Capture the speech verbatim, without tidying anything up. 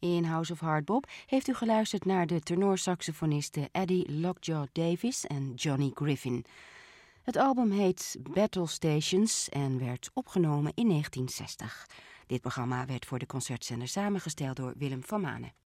In House of Hardbop heeft u geluisterd naar de tenorsaxofonisten Eddie Lockjaw Davis en Johnny Griffin. Het album heet Battle Stations en werd opgenomen in negentien zestig. Dit programma werd voor de concertzender samengesteld door Willem van Manen.